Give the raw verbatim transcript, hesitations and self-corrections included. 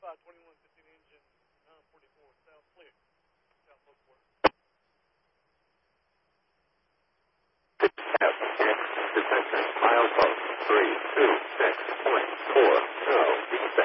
five twenty-one fifteen engine, nine forty-four, south clear. South low quarter. F X, descent, miles post, three two six point four, no, descent.